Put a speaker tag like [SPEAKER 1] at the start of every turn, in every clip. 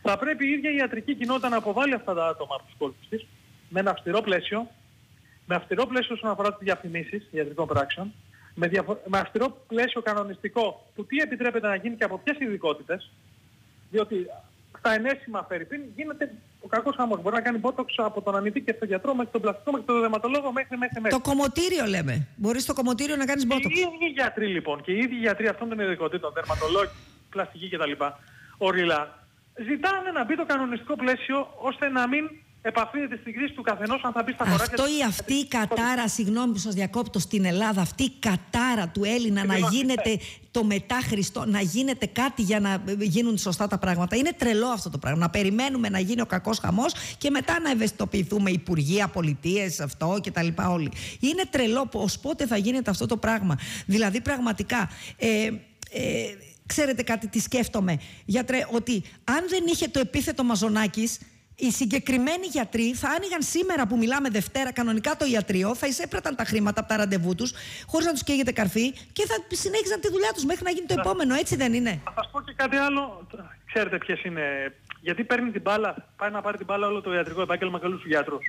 [SPEAKER 1] Θα πρέπει η ίδια η ιατρική κοινότητα να αποβάλει αυτά τα άτομα από τους κόλπους της, με ένα αυστηρό πλαίσιο, όσον αφορά τις διαφημίσεις ιατρικών πράξεων, με αυστηρό πλαίσιο κανονιστικό του τι επιτρέπεται να γίνει και από ποιες ειδικότητες, διότι στα ενέσιμα φερρυπίν γίνεται ο κακός χαμός. Μπορεί να κάνει μπότοξ από τον ανητή και τον γιατρό μέχρι τον πλαστικό, μέχρι τον δερματολόγο, μέχρι.
[SPEAKER 2] Το κομμωτήριο λέμε. Μπορείς στο κομμωτήριο να κάνεις μπότοξ.
[SPEAKER 1] Οι ίδιοι γιατροί λοιπόν, και οι ίδιοι γιατροί αυτών των ειδικότητων, δερματολόγοι, πλαστικοί κτλ. Οριλά, ζητάνε να μπει το κανονιστικό πλαίσιο ώστε να μην επαφείται στην κρίση του καθενός αν θα μπει στα χωράκια.
[SPEAKER 2] Αυτό ή αυτή η κατάρα, συγγνώμη που σας διακόπτω, στην Ελλάδα, αυτή η κατάρα του Έλληνα να γίνεται το μετάχριστο, να γίνεται κάτι για να γίνουν σωστά τα πράγματα. Είναι τρελό αυτό το πράγμα. Να περιμένουμε να γίνει ο κακός χαμός και μετά να ευαισθητοποιηθούμε υπουργεία, πολιτείες, αυτό κτλ. Όλοι. Είναι τρελό πως πότε θα γίνεται αυτό το πράγμα. Δηλαδή πραγματικά. Ξέρετε κάτι τι σκέφτομαι, γιατρέ, ότι αν δεν είχε το επίθετο Μαζονάκης, οι συγκεκριμένοι γιατροί θα άνοιγαν σήμερα που μιλάμε Δευτέρα κανονικά το ιατρείο, θα εισέπραταν τα χρήματα από τα ραντεβού τους, χωρίς να τους καίγεται καρφί και θα συνέχιζαν τη δουλειά τους μέχρι να γίνει το επόμενο, έτσι δεν είναι?
[SPEAKER 1] Θα σας πω και κάτι άλλο. Ξέρετε ποιες είναι? Γιατί παίρνει την μπάλα, πάει να πάρει την μπάλα όλο το ιατρικό επάγγελμα και όλους τους γιατρούς.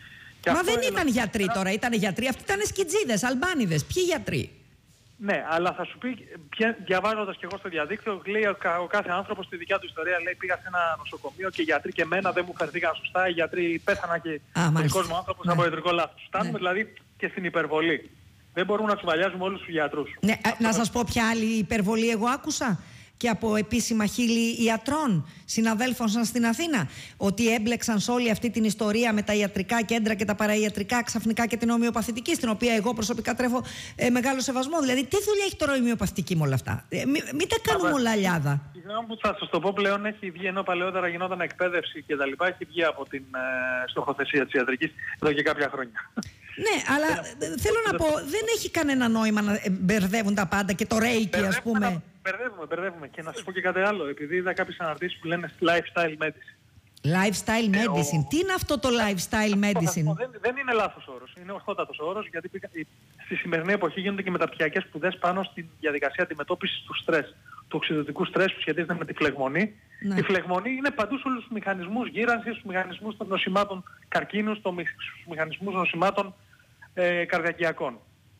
[SPEAKER 2] Μα δεν ήταν γιατροί τώρα, ήταν γιατροί, αυτοί ήταν σκιτζίδες, Αλμπάνιδες, ποιοι γιατροί?
[SPEAKER 1] Ναι, αλλά θα σου πει, διαβάζοντας και εγώ στο διαδίκτυο, λέει ο κάθε άνθρωπος στη δικιά του ιστορία, λέει πήγα σε ένα νοσοκομείο και οι γιατροί και εμένα δεν μου φερθήκαν σωστά, οι γιατροί πέθαναν και ο δικός μου άνθρωπος από ιατρικό λάθος. Φτάνουμε δηλαδή και στην υπερβολή. Δεν μπορούμε να τσουβαλιάζουμε όλους τους γιατρούς.
[SPEAKER 2] Ναι, να σας πω ποια άλλη υπερβολή εγώ άκουσα και από επίσημα χείλη ιατρών, συναδέλφων σας στην Αθήνα, ότι έμπλεξαν σε όλη αυτή την ιστορία με τα ιατρικά κέντρα και τα παραϊατρικά ξαφνικά και την ομοιοπαθητική, στην οποία εγώ προσωπικά τρέφω μεγάλο σεβασμό. Δηλαδή, τι δουλειά έχει τώρα η ομοιοπαθητική με όλα αυτά? Μην τα κάνουμε όλα αλιάδα.
[SPEAKER 1] Η γνώμη που θα σας το πω πλέον έχει βγει, ενώ παλαιότερα γινόταν εκπαίδευση και τα λοιπά, έχει βγει από την στοχοθεσία της ιατρικής εδώ και κάποια χρόνια.
[SPEAKER 2] Ναι, αλλά θέλω να πω, δεν έχει κανένα νόημα να μπερδεύουν τα πάντα και το ρέικι, ας πούμε.
[SPEAKER 1] Μπερδεύουμε. Και να σας πω και κάτι άλλο, επειδή είδα κάποιες αναρτήσεις που λένε lifestyle medicine.
[SPEAKER 2] Lifestyle medicine. Τι είναι αυτό το lifestyle medicine?
[SPEAKER 1] Δεν είναι λάθος όρος. Είναι ορθότατος όρος, γιατί στη σημερινή εποχή γίνονται και μεταπτυχιακές σπουδές πάνω στη διαδικασία αντιμετώπισης του στρες. Του οξυδοτικού στρες που σχετίζεται με τη φλεγμονή. Ναι. Η φλεγμονή είναι παντού σε όλους τους μηχανισμούς γύρανσης, στους μηχανισμούς των νοσημάτων καρκίνου, στους μηχανισμούς νοσημάτων καρδιακιακών.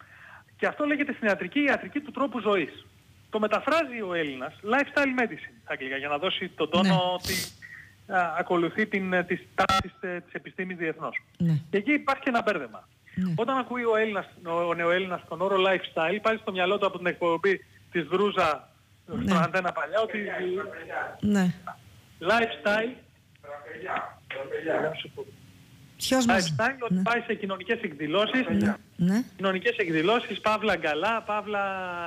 [SPEAKER 1] Και αυτό λέγεται στην ιατρική του τρόπου ζωής. Το μεταφράζει ο Έλληνας lifestyle medicine, αγγλικά, για να δώσει τον τόνο ότι ακολουθεί τις τάσεις της επιστήμης διεθνώς. Ναι. Και εκεί υπάρχει και ένα μπέρδεμα. Ναι. Όταν ακούει ο νεοέλληνας τον όρο lifestyle, πάει στο μυαλό του από την εκπομπή της Δρούζα στον Αντένα παλιά, ότι lifestyle lifestyle, ότι πάει σε κοινωνικές εκδηλώσεις, κοινωνικές εκδηλώσεις, παύλα γκαλά, παύλα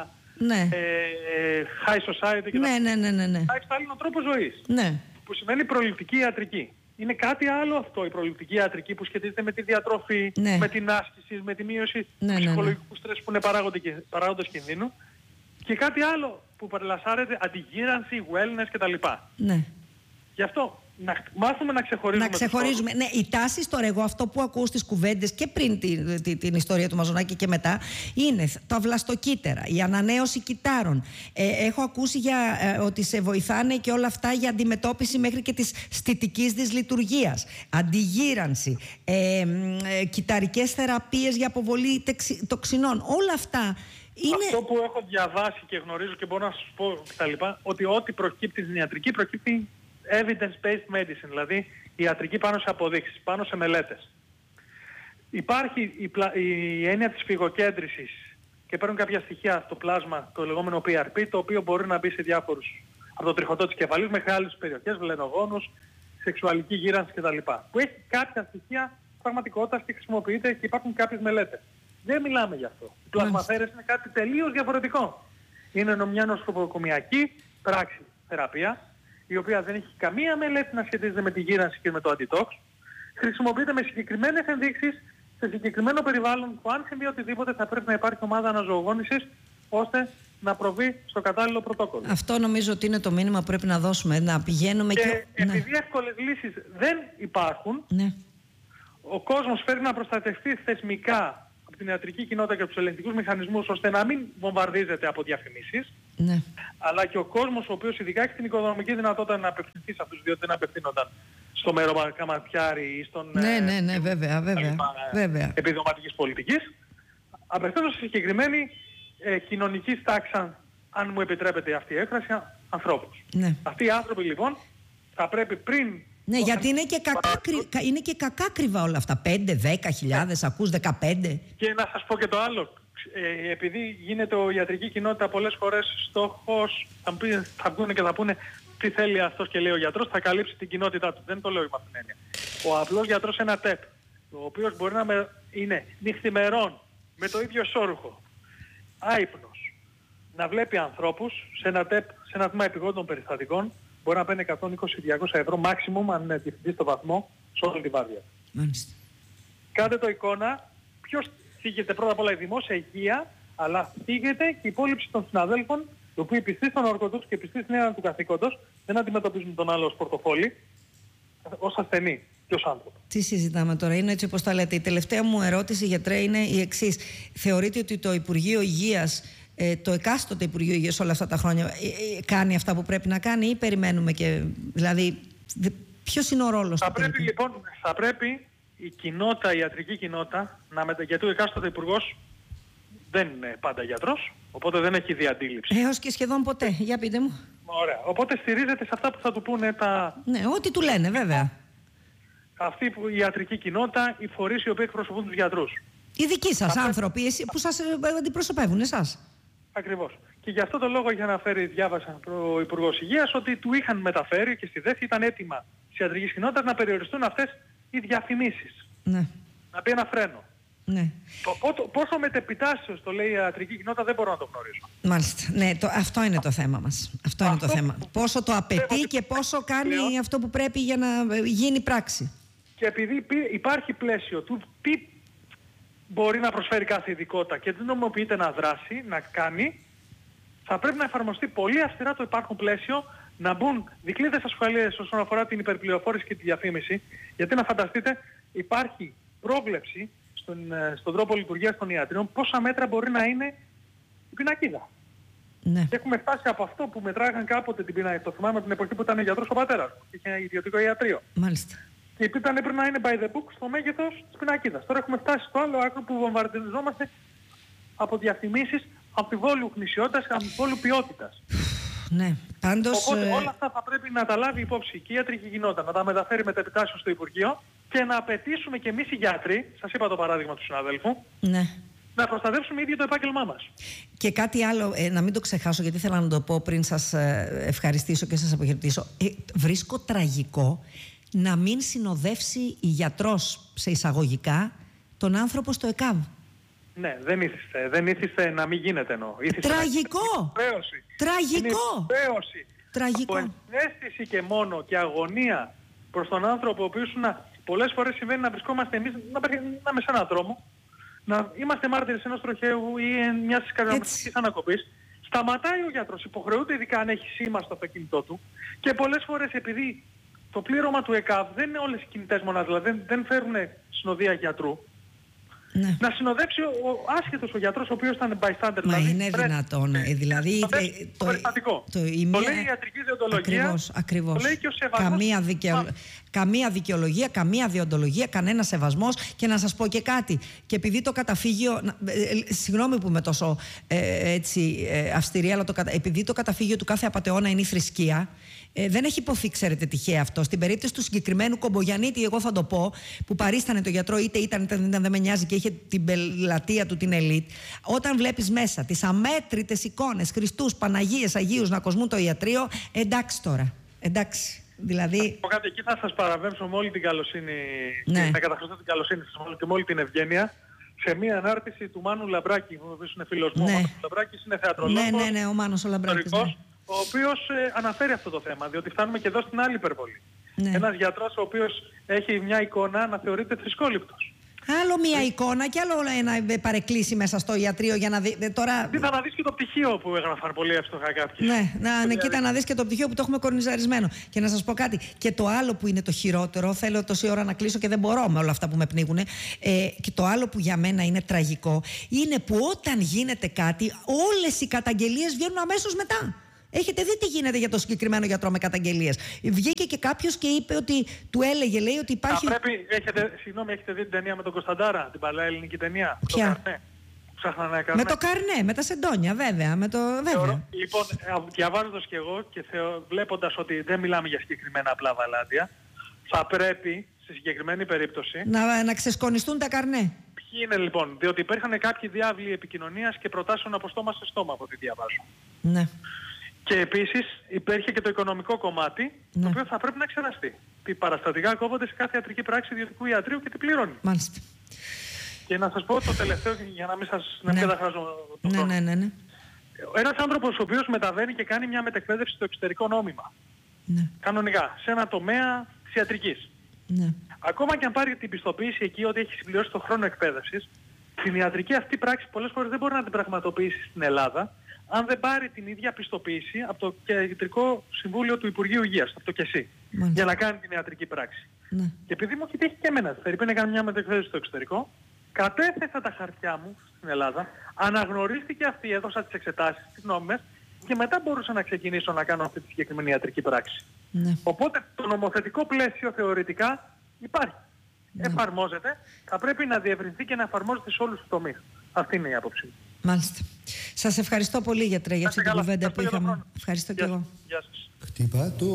[SPEAKER 1] high society και lifestyle είναι ο τρόπος ζωής, που σημαίνει προληπτική ιατρική. Είναι κάτι άλλο αυτό, η προληπτική ιατρική, που σχετίζεται με τη διατροφή, με την άσκηση, με τη μείωση του ψυχολογικού στρες που είναι παράγοντες κινδύνου, και κάτι άλλο που παρελασσάρεται, αντιγύρανση, wellness κτλ. Γι' αυτό να μάθουμε να ξεχωρίζουμε.
[SPEAKER 2] Ναι, οι τάσεις τώρα, εγώ αυτό που ακούω στις κουβέντες και πριν την ιστορία του Μαζονάκη και μετά, είναι τα βλαστοκύτταρα, η ανανέωση κυττάρων. Έχω ακούσει ότι σε βοηθάνε και όλα αυτά για αντιμετώπιση μέχρι και της στιτικής δυσλειτουργίας, αντιγύρανση, κυτταρικές θεραπείες για αποβολή τοξινών. Όλα αυτά είναι...
[SPEAKER 1] Αυτό που έχω διαβάσει και γνωρίζω και μπορώ να σας πω κτλ. Ότι ό,τι προκύπτει στην ιατρική προκύπτει evidence-based medicine, δηλαδή ιατρική πάνω σε αποδείξεις, πάνω σε μελέτες. Υπάρχει η έννοια της φυγοκέντρησης και παίρνουν κάποια στοιχεία στο πλάσμα, το λεγόμενο PRP, το οποίο μπορεί να μπει σε διάφορους, από το τριχωτό της κεφαλής μέχρι άλλες περιοχές, βλενογόνους, σεξουαλική γύρανση κτλ. Που έχει κάποια στοιχεία πραγματικότητας και χρησιμοποιείται και υπάρχουν κάποιες μελέτες. Δεν μιλάμε γι' αυτό. Οι πλασμαθέρες είναι κάτι τελείως διαφορετικό. Είναι μια νοσοκομιακή πράξη θεραπεία, η οποία δεν έχει καμία μελέτη να σχετίζεται με τη γύρανση και με το αντιτόξ. Χρησιμοποιείται με συγκεκριμένες ενδείξεις σε συγκεκριμένο περιβάλλον, που αν συμβεί οτιδήποτε θα πρέπει να υπάρχει ομάδα αναζωογόνησης ώστε να προβεί στο κατάλληλο πρωτόκολλο.
[SPEAKER 2] Αυτό νομίζω ότι είναι το μήνυμα που πρέπει να δώσουμε, να πηγαίνουμε
[SPEAKER 1] και επειδή εύκολες λύσεις δεν υπάρχουν, ο κόσμος φέρει να προστατευτεί θεσμικά από την ιατρική κοινότητα και από τους ελεγκτικούς μηχανισμούς, ώστε να μην βομβαρδίζεται από διαφημίσεις.
[SPEAKER 2] Ναι.
[SPEAKER 1] Αλλά και ο κόσμος ο οποίος ειδικά έχει την οικονομική δυνατότητα να απευθυνθεί σε αυτούς, διότι δεν απευθύνονταν στο μεροκαματιάρι ή στον
[SPEAKER 2] Ναι, βέβαια.
[SPEAKER 1] επιδοματικής πολιτικής, απευθύνονται σε συγκεκριμένη κοινωνική τάξη, αν μου επιτρέπετε αυτή η έκφραση, ανθρώπους.
[SPEAKER 2] Ναι.
[SPEAKER 1] Αυτοί οι άνθρωποι λοιπόν θα πρέπει πριν...
[SPEAKER 2] Ναι, γιατί είναι και κακάκριβα όλα αυτά. 5, 10.000, ακούς 15.
[SPEAKER 1] Και να σας πω και το άλλο. Επειδή γίνεται η ιατρική κοινότητα πολλές φορές στόχος, θα βγουν και θα πούνε τι θέλει αυτός και λέει ο γιατρός, θα καλύψει την κοινότητά του. Δεν το λέω με αυτήν την έννοια. Ο απλός γιατρός ένα ΤΕΠ, ο οποίος μπορεί να είναι νυχθημερών, με το ίδιο σόρουχο, άυπνος, να βλέπει ανθρώπους σε ένα ΤΕΠ, σε ένα τμήμα επιγόντων περιστατικών, μπορεί να παίρνει 120-200 ευρώ maximum, αν είναι διευθυντής στο βαθμό, σε όλη τη βάρδια.
[SPEAKER 2] Μάλιστα.
[SPEAKER 1] Κάντε το εικόνα, ποιος θίγεται πρώτα απ' όλα η δημόσια υγεία, αλλά θίγεται και η υπόλοιψη των συναδέλφων, οι οποίοι πιστοί στον όρκο τους και πιστοί στην έννοια του καθήκοντος, δεν αντιμετωπίζουν τον άλλο ως πορτοφόλι, ως ασθενή και ως άνθρωπο.
[SPEAKER 2] Τι συζητάμε τώρα, είναι έτσι όπως τα λέτε. Η τελευταία μου ερώτηση, γιατρέ, είναι η εξής. Θεωρείτε ότι το Υπουργείο Υγείας, το εκάστοτε Υπουργείο Υγείας όλα αυτά τα χρόνια, κάνει αυτά που πρέπει να κάνει ή περιμένουμε και... Δηλαδή, ποιος είναι ο ρόλος του?
[SPEAKER 1] Θα πρέπει η κοινότητα, η ιατρική κοινότητα, γιατί ο εκάστοτε υπουργός δεν είναι πάντα γιατρός, οπότε δεν έχει διαντήληψη.
[SPEAKER 2] Έως και σχεδόν ποτέ. Για πείτε μου.
[SPEAKER 1] Ωραία. Οπότε στηρίζεται σε αυτά που θα του πούνε τα...
[SPEAKER 2] Ναι, ό,τι του λένε βέβαια.
[SPEAKER 1] Αυτή η ιατρική κοινότητα, οι φορείς οι οποίοι εκπροσωπούν τους γιατρούς.
[SPEAKER 2] Οι δικοί σας άνθρωποι που σας αντιπροσωπεύουν εσάς.
[SPEAKER 1] Ακριβώς. Και γι' αυτό το λόγο είχε αναφέρει, διάβασα ο Υπουργός Υγείας, ότι του είχαν μεταφέρει και στη ΔΕΘ ήταν έτοιμα της ιατρικής κοινότητας να περιοριστούν αυτές οι διαφημίσεις.
[SPEAKER 2] Ναι.
[SPEAKER 1] Να πει ένα φρένο.
[SPEAKER 2] Ναι.
[SPEAKER 1] Πόσο μετεπιτάσεως το λέει η ιατρική κοινότητα δεν μπορώ να το γνωρίζω.
[SPEAKER 2] Μάλιστα. Ναι, αυτό είναι το θέμα μας. Αυτό είναι το θέμα. Πόσο το απαιτεί και πόσο κάνει αυτό που πρέπει για να γίνει πράξη.
[SPEAKER 1] Και επειδή υπάρχει πλαίσιο του τι μπορεί να προσφέρει κάθε ειδικότητα και δεν νομιμοποιείται να δράσει, να κάνει, θα πρέπει να εφαρμοστεί πολύ αυστηρά το υπάρχον πλαίσιο, να μπουν δικλείδες ασφαλείας όσον αφορά την υπερπληροφόρηση και τη διαφήμιση, γιατί να φανταστείτε υπάρχει πρόβλεψη στον τρόπο λειτουργίας των ιατρών πόσα μέτρα μπορεί να είναι η πινακίδα.
[SPEAKER 2] Ναι.
[SPEAKER 1] Και έχουμε φτάσει από αυτό που μετράγαν κάποτε την πινακίδα. Το θυμάμαι την εποχή που ήταν γιατρός ο πατέρας μου, είχε ένα ιδιωτικό ιατρείο.
[SPEAKER 2] Μάλιστα.
[SPEAKER 1] Και ήταν πρέπει να είναι by the book στο μέγεθος της πινακίδας. Τώρα έχουμε φτάσει στο άλλο άκρο που βομβαρδιζόμαστε από διαφημίσεις αμφιβόλου γνησιότητας και αμφιβόλου ποιότητας.
[SPEAKER 2] Ναι, πάντως...
[SPEAKER 1] Οπότε όλα αυτά θα πρέπει να τα λάβει υπόψη και η ιατρική κοινότητα, να τα μεταφέρει μετεπιτάσεως στο Υπουργείο και να απαιτήσουμε και εμείς οι γιατροί, σας είπα το παράδειγμα του συναδέλφου,
[SPEAKER 2] ναι,
[SPEAKER 1] να προστατεύσουμε ήδη το επάγγελμά μας.
[SPEAKER 2] Και κάτι άλλο, να μην το ξεχάσω γιατί ήθελα να το πω πριν σας ευχαριστήσω και σας αποχαιρετήσω. Βρίσκω τραγικό να μην συνοδεύσει η γιατρός, σε εισαγωγικά, τον άνθρωπο στο ΕΚΑΒ.
[SPEAKER 1] Ναι, δεν ήθιστε να μην γίνεται εννοώ.
[SPEAKER 2] Τραγικό! Τραγικό! Τραγικό.
[SPEAKER 1] Από εναίσθηση και μόνο και αγωνία προς τον άνθρωπο, ο οποίος πολλές φορές συμβαίνει να βρισκόμαστε εμείς να είμαι σε έναν δρόμο, να είμαστε μάρτυρες ενός τροχαίου ή μιας καρδιομετρικής ανακοπής. Σταματάει ο γιατρός, υποχρεούται ειδικά αν έχει σήμα στο αυτοκίνητό του και πολλές φορές επειδή το πλήρωμα του ΕΚΑΒ δεν είναι όλες οι κινητές μονάδες, δηλαδή δεν φέρουν συνοδεία γιατρού.
[SPEAKER 2] Ναι.
[SPEAKER 1] Να συνοδέψει άσχετος ο γιατρός ο οποίος ήταν bystander.
[SPEAKER 2] Μα δηλαδή, είναι δυνατόν. Δηλαδή,
[SPEAKER 1] το λέει η ιατρική διοντολογία.
[SPEAKER 2] Ακριβώς.
[SPEAKER 1] Το λέει και ο σεβασμός.
[SPEAKER 2] Καμία δικαιολογία, καμία διοντολογία, κανένα σεβασμός. Και να σας πω και κάτι. Και επειδή το καταφύγιο. Συγγνώμη που είμαι τόσο αυστηρή, αλλά επειδή το καταφύγιο του κάθε απατεώνα είναι η θρησκεία. Δεν έχει υποθεί, ξέρετε, τυχαία αυτό. Στην περίπτωση του συγκεκριμένου Κομπογιαννίτη, εγώ θα το πω, που παρίστανε το γιατρό, είτε ήταν δεν με νοιάζει και είχε την πελατεία του την ελίτ. Όταν βλέπεις μέσα τις αμέτρητες εικόνες Χριστούς, Παναγίες, Αγίους να κοσμούν το ιατρείο, εντάξει τώρα. Εντάξει. Δηλαδή.
[SPEAKER 1] Κάτι εκεί θα σας παραβέμψω με όλη την καλοσύνη.
[SPEAKER 2] Ναι.
[SPEAKER 1] Να καταχρωστώ την καλοσύνη σας και με όλη την ευγένεια. Σε μία ανάρτηση του Μάνου Λαμπράκη, ο οποίος είναι φίλος μου.
[SPEAKER 2] Ναι.
[SPEAKER 1] Ο Μάνος Λαμπράκης είναι θεατρολόγος.
[SPEAKER 2] Ναι, ο Μάνος ο Λαμπράκης.
[SPEAKER 1] Ο οποίος αναφέρει αυτό το θέμα, διότι φτάνουμε και εδώ στην άλλη υπερβολή.
[SPEAKER 2] Ναι.
[SPEAKER 1] Ένας γιατρός ο οποίος έχει μια εικόνα να θεωρείται θρησκόληπτος.
[SPEAKER 2] Άλλο μία εικόνα και άλλο ένα παρεκκλήσει μέσα στο ιατρείο για να δει. Τώρα...
[SPEAKER 1] Κοίτα να δεις και το πτυχίο που έγραφαν πολύ εύστοχα κάποιοι.
[SPEAKER 2] Ναι, κοίτα να δεις και το πτυχίο που το έχουμε κορνιζαρισμένο. Και να σας πω κάτι. Και το άλλο που είναι το χειρότερο, θέλω τόση ώρα να κλείσω και δεν μπορώ με όλα αυτά που με πνίγουνε. Και το άλλο που για μένα είναι τραγικό, είναι που όταν γίνεται κάτι, όλες οι καταγγελίες βγαίνουν αμέσως μετά. Έχετε δει τι γίνεται για το συγκεκριμένο γιατρό με καταγγελίες? Βγήκε και κάποιος και είπε ότι του έλεγε, λέει, ότι υπάρχει.
[SPEAKER 1] Έχετε δει την ταινία με τον Κωνσταντάρα, την παλιά ελληνική ταινία?
[SPEAKER 2] Ποια?
[SPEAKER 1] Καρνέ.
[SPEAKER 2] Με το καρνέ, με τα σεντόνια, βέβαια.
[SPEAKER 1] Λοιπόν, διαβάζοντας και εγώ και βλέποντας ότι δεν μιλάμε για συγκεκριμένα απλά βαλάντια, θα πρέπει στη συγκεκριμένη περίπτωση
[SPEAKER 2] να ξεσκονιστούν τα καρνέ.
[SPEAKER 1] Ποιοι είναι λοιπόν? Διότι υπήρχαν κάποιοι διάβλοι επικοινωνίας και προτάσεων από στόμα σε στόμα, από ό,τι διαβάζω.
[SPEAKER 2] Ναι.
[SPEAKER 1] Και επίσης υπήρχε και το οικονομικό κομμάτι, το οποίο θα πρέπει να εξεταστεί. Τι παραστατικά κόβονται σε κάθε ιατρική πράξη ιδιωτικού ιατρείου και τι πληρώνει.
[SPEAKER 2] Μάλιστα.
[SPEAKER 1] Και να σας πω το τελευταίο, για να μην σας καταχράζω τον χρόνο.
[SPEAKER 2] Ναι.
[SPEAKER 1] Ένας άνθρωπος ο οποίος μεταβαίνει και κάνει μια μετεκπαίδευση στο εξωτερικό νόμιμα.
[SPEAKER 2] Ναι.
[SPEAKER 1] Κανονικά, σε ένα τομέα της ιατρικής.
[SPEAKER 2] Ναι.
[SPEAKER 1] Ακόμα και αν πάρει την πιστοποίηση εκεί ότι έχει συμπληρώσει το χρόνο εκπαίδευσης, την ιατρική αυτή πράξη πολλές φορές δεν μπορεί να την πραγματοποιήσει στην Ελλάδα, αν δεν πάρει την ίδια πιστοποίηση από το Ιατρικό Συμβούλιο του Υπουργείου Υγείας, από το ΚΕΣΥ, για να κάνει την ιατρική πράξη.
[SPEAKER 2] Ναι.
[SPEAKER 1] Και επειδή μου έχει τύχει και εμένα, θα να κάνω μια μετεκπαίδευση στο εξωτερικό, κατέθεσα τα χαρτιά μου στην Ελλάδα, αναγνωρίστηκε αυτή, έδωσα τις εξετάσεις, τις νόμιμες, και μετά μπορούσα να ξεκινήσω να κάνω αυτή τη συγκεκριμένη ιατρική πράξη.
[SPEAKER 2] Ναι.
[SPEAKER 1] Οπότε το νομοθετικό πλαίσιο θεωρητικά υπάρχει. Ναι. Εφαρμόζεται, θα πρέπει να διευρυνθεί και να εφαρμόζεται σε όλους τους τομείς. Αυτή είναι η άποψη.
[SPEAKER 2] Μάλιστα. Σας ευχαριστώ πολύ, γιατρέ, για αυτή την κουβέντα που είχαμε. Ευχαριστώ και εγώ.
[SPEAKER 1] Γεια σας.